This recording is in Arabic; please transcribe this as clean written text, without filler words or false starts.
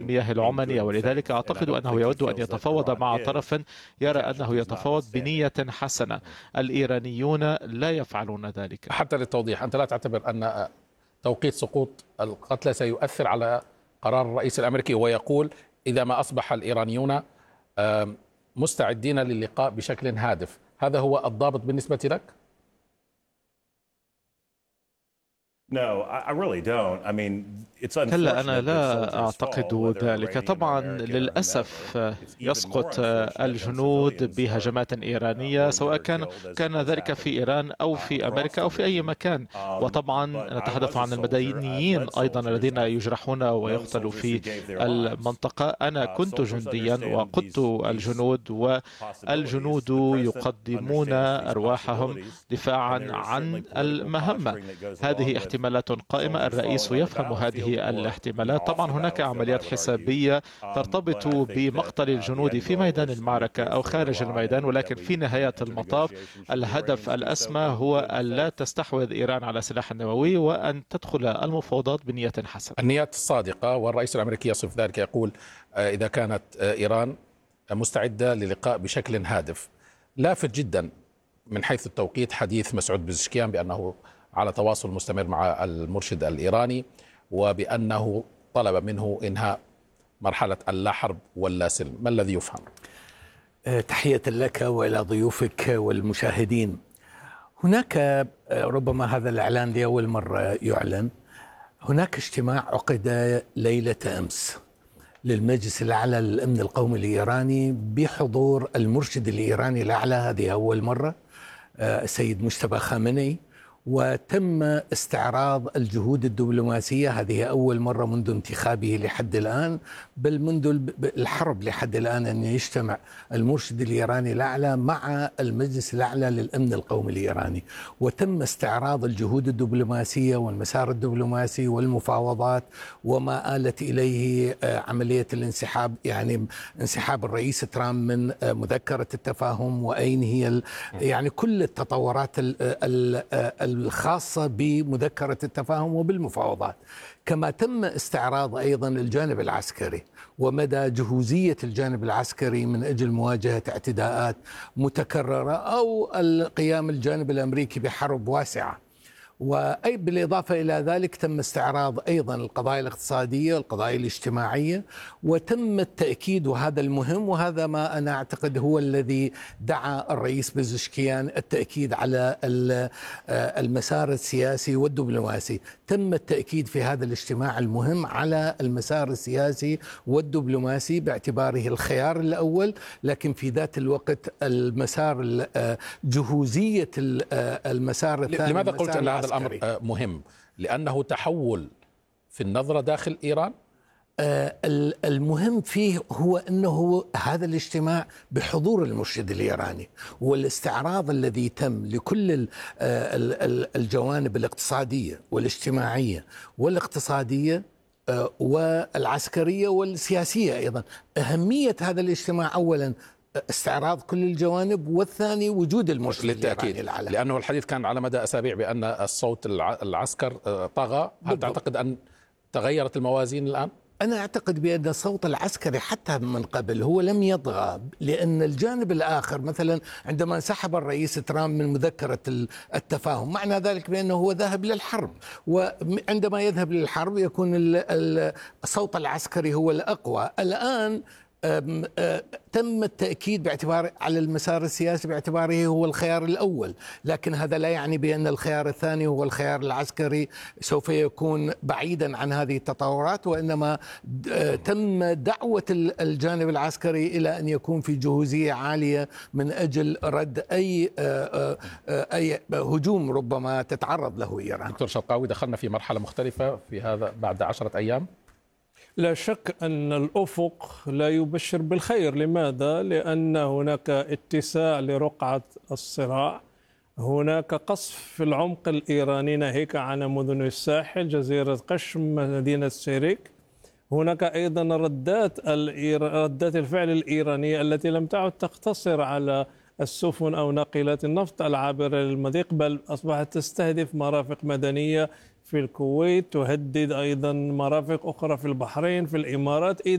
المياه العمانية، ولذلك أعتقد أنه يود أن يتفاوض مع طرف يرى أنه يتفاوض بنية حسنة. الإيرانيون لا يفعلون ذلك. حتى للتوضيح، أنت لا تعتبر أن توقيت سقوط القتلى سيؤثر على قرار الرئيس الأمريكي، ويقول إذا ما أصبح الإيرانيون مستعدين للقاء بشكل هادف، هذا هو الضابط بالنسبة لك؟ كلا، أنا لا أعتقد ذلك. طبعا للأسف يسقط الجنود بهجمات إيرانية، سواء كان ذلك في إيران أو في أمريكا أو في أي مكان. وطبعا نتحدث عن المدنيين أيضا الذين يجرحون ويقتلوا في المنطقة. أنا كنت جنديا وقدت الجنود، والجنود يقدمون أرواحهم دفاعا عن المهمة. هذه احتمالات قائمة، الرئيس يفهم هذه الاحتمالات. طبعا هناك عمليات حسابية ترتبط بمقتل الجنود في ميدان المعركة أو خارج الميدان، ولكن في نهاية المطاف الهدف الأسمى هو أن لا تستحوذ إيران على سلاح نووي وأن تدخل المفاوضات بنية حسنة. النيات الصادقة، والرئيس الأمريكي يصف ذلك، يقول إذا كانت إيران مستعدة للقاء بشكل هادف. لافت جدا من حيث التوقيت حديث مسعود بزشكيان بأنه على تواصل مستمر مع المرشد الإيراني، وبأنه طلب منه إنهاء مرحلة اللا حرب واللا سلم. ما الذي يفهم؟ تحية لك وإلى ضيوفك والمشاهدين. هناك ربما هذا الإعلان لأول مرة يعلن، هناك اجتماع عقد ليلة أمس للمجلس الأعلى للأمن القومي الإيراني بحضور المرشد الإيراني الأعلى، هذه أول مرة، السيد مجتبى خامنئي، وتم استعراض الجهود الدبلوماسية، هذه أول مرة منذ انتخابه لحد الآن، بل منذ الحرب لحد الآن، أن يجتمع المرشد الإيراني الأعلى مع المجلس الأعلى للأمن القومي الإيراني، وتم استعراض الجهود الدبلوماسية والمسار الدبلوماسي والمفاوضات وما آلت إليه عملية الانسحاب، يعني انسحاب الرئيس ترامب من مذكرة التفاهم، وأين هي يعني كل التطورات الخاصة بمذكرة التفاهم وبالمفاوضات. كما تم استعراض أيضا الجانب العسكري ومدى جهوزية الجانب العسكري من أجل مواجهة اعتداءات متكررة أو القيام الجانب الأمريكي بحرب واسعة. وأي بالإضافة إلى ذلك تم استعراض أيضا القضايا الاقتصادية والقضايا الاجتماعية، وتم التأكيد، وهذا المهم وهذا ما أنا أعتقد هو الذي دعا الرئيس بزشكيان، التأكيد على المسار السياسي والدبلوماسي. تم التأكيد في هذا الاجتماع المهم على المسار السياسي والدبلوماسي باعتباره الخيار الأول، لكن في ذات الوقت المسار جهوزية المسار الثاني. لماذا قلت أن هذا الأمر مهم؟ لأنه تحول في النظرة داخل إيران؟ المهم فيه هو أنه هذا الاجتماع بحضور المرشد الإيراني، والاستعراض الذي تم لكل الجوانب الاقتصادية والاجتماعية والاقتصادية والعسكرية والسياسية أيضا. أهمية هذا الاجتماع أولا استعراض كل الجوانب، والثاني وجود المرشد للتأكيد، لأنه الحديث كان على مدى أسابيع بأن الصوت العسكر طغى. هل تعتقد أن تغيرت الموازين الآن؟ أنا أعتقد بأن الصوت العسكري حتى من قبل هو لم يطغى، لأن الجانب الآخر مثلا عندما انسحب الرئيس ترامب من مذكرة التفاهم، معنى ذلك بأنه هو ذهب للحرب، وعندما يذهب للحرب يكون الصوت العسكري هو الأقوى. الآن تم التأكيد باعتبار على المسار السياسي باعتباره هو الخيار الأول، لكن هذا لا يعني بأن الخيار الثاني هو الخيار العسكري سوف يكون بعيدا عن هذه التطورات، وإنما تم دعوة الجانب العسكري إلى أن يكون في جهوزية عالية من أجل رد أي هجوم ربما تتعرض له إيران. دكتور شرقاوي، دخلنا في مرحلة مختلفة في هذا بعد 10 أيام. لا شك أن الأفق لا يبشر بالخير. لماذا؟ لأن هناك اتساع لرقعة الصراع، هناك قصف في العمق الإيراني ناهيك عن مدن الساحل، جزيرة قشم، مدينة سيريك. هناك أيضا ردات الفعل الإيرانية التي لم تعد تقتصر على السفن أو ناقلات النفط العابرة للمضيق، بل أصبحت تستهدف مرافق مدنية في الكويت، تهدد أيضا مرافق أخرى في البحرين، في الإمارات.